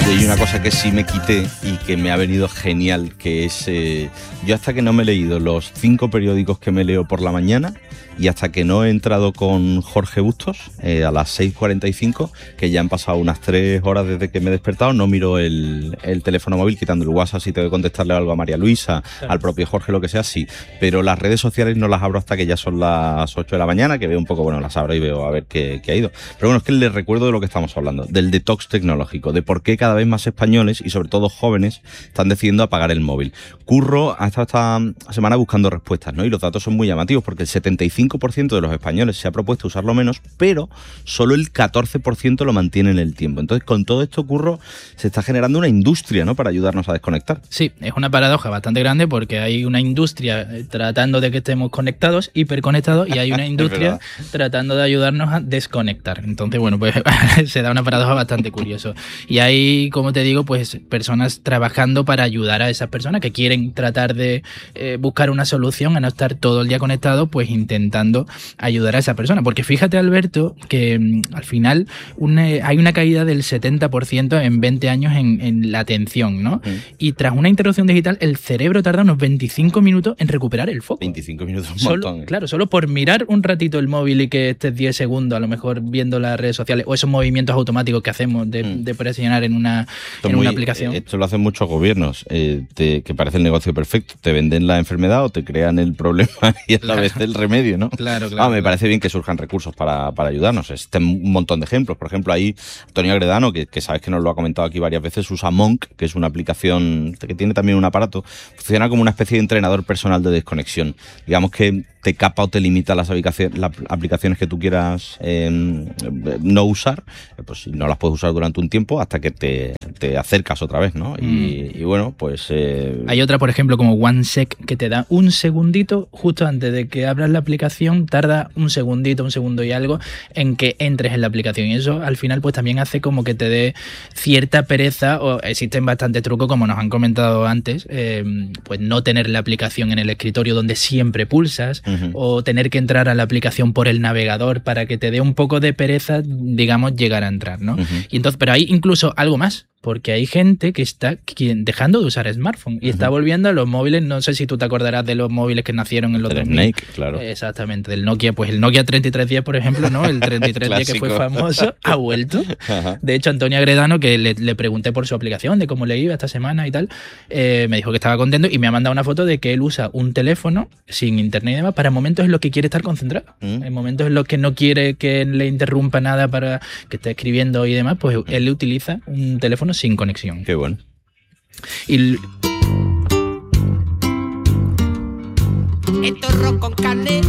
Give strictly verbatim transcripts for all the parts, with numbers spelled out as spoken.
Y hay una cosa que sí me quité y que me ha venido genial, que es... Eh, yo hasta que no me he leído los cinco periódicos que me leo por la mañana y hasta que no he entrado con Jorge Bustos eh, a las seis cuarenta y cinco, que ya han pasado unas tres horas desde que me he despertado, no miro el, el teléfono móvil, quitando el WhatsApp si tengo que contestarle algo a María Luisa, claro, al propio Jorge, lo que sea, sí. Pero las redes sociales no las abro hasta que ya son las ocho de la mañana, que veo un poco, bueno, las abro y veo a ver qué, qué ha ido. Pero bueno, es que les recuerdo de lo que estamos hablando, del detox tecnológico, de por qué cada vez más españoles y sobre todo jóvenes están decidiendo apagar el móvil. Curro ha estado esta semana buscando respuestas, ¿no? Y los datos son muy llamativos porque el setenta y cinco por ciento de los españoles se ha propuesto usarlo menos, pero solo el catorce por ciento lo mantiene en el tiempo. Entonces, con todo esto, Curro, se está generando una industria, ¿no?, para ayudarnos a desconectar. Sí, es una paradoja bastante grande porque hay una industria tratando de que estemos conectados, hiperconectados, y hay una industria tratando de ayudarnos a desconectar. Entonces, bueno, pues se da una paradoja bastante curiosa. Y hay, como te digo, pues personas trabajando para ayudar a esas personas que quieren tratar de eh, buscar una solución a no estar todo el día conectado, pues intentando ayudar a esa persona. Porque fíjate, Alberto, que mmm, al final una, hay una caída del setenta por ciento en veinte años en, en la atención, ¿no? Mm. Y tras una interrupción digital, el cerebro tarda unos veinticinco minutos en recuperar el foco. veinticinco minutos, un solo, montón. ¿eh? Claro, solo por mirar un ratito el móvil y que estés diez segundos, a lo mejor viendo las redes sociales, o esos movimientos automáticos que hacemos de, mm. de presionar en una, en muy, una aplicación. Esto lo hacen muchos gobiernos, eh, te, que parece el negocio perfecto. Te venden la enfermedad o te crean el problema y a la claro. vez el remedio, ¿no? Claro, claro. Ah, me claro. parece bien que surjan recursos para, para ayudarnos. Existen un montón de ejemplos. Por ejemplo, ahí Antonio Agredano, que, que sabes que nos lo ha comentado aquí varias veces, usa Monk, que es una aplicación que tiene también un aparato. Funciona como una especie de entrenador personal de desconexión. Digamos que te capa o te limita las aplicaciones, las aplicaciones que tú quieras eh, no usar, pues no las puedes usar durante un tiempo hasta que te, te acercas otra vez, ¿no? Mm. Y, y bueno, pues... Eh... Hay otra, por ejemplo, como OneSec, que te da un segundito justo antes de que abras la aplicación, tarda un segundito, un segundo y algo, en que entres en la aplicación. Y eso al final pues también hace como que te dé cierta pereza, o existen bastantes trucos, como nos han comentado antes, eh, pues no tener la aplicación en el escritorio donde siempre pulsas, uh-huh. o tener que entrar a la aplicación por el navegador para que te dé un poco de pereza, digamos, llegar a entrar, ¿no? Uh-huh. Y entonces, pero hay incluso algo más, porque hay gente que está dejando de usar smartphone y uh-huh. está volviendo a los móviles. No sé si tú te acordarás de los móviles que nacieron en los del dos mil. Snake, claro. Exactamente, del Nokia, pues el Nokia treinta y tres diez, por ejemplo, ¿no? El treinta y tres diez que fue famoso, ha vuelto. Uh-huh. De hecho, Antonio Agredano, que le, le pregunté por su aplicación, de cómo le iba esta semana y tal, eh, me dijo que estaba contento y me ha mandado una foto de que él usa un teléfono sin internet y demás para momentos en los que quiere estar concentrado. Uh-huh. En momentos en los que no quiere que le interrumpa nada para que esté escribiendo y demás, pues uh-huh. él utiliza un teléfono sin conexión. Qué bueno. Y... Esto es rock con carne.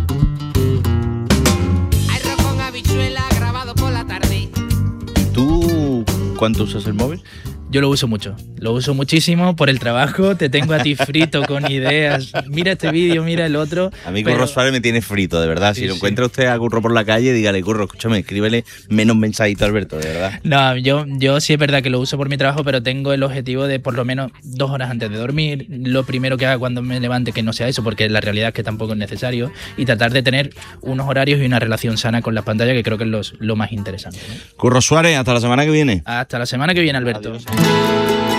Hay rock con habichuela grabado por la tarde. ¿Tú cuánto usas el móvil? Yo lo uso mucho, lo uso muchísimo por el trabajo, te tengo a ti frito con ideas, mira este vídeo, mira el otro. A mí pero... Curro Suárez me tiene frito, de verdad. Si sí, lo sí. encuentra usted a Curro por la calle, dígale, Curro, escúchame, escríbele menos mensajito a Alberto, de verdad. No, yo, yo sí es verdad que lo uso por mi trabajo, pero tengo el objetivo de por lo menos dos horas antes de dormir, lo primero que haga cuando me levante que no sea eso, porque la realidad es que tampoco es necesario, y tratar de tener unos horarios y una relación sana con las pantallas, que creo que es los, lo más interesante, ¿no? Curro Suárez, hasta la semana que viene. Hasta la semana que viene, Alberto. Adiós.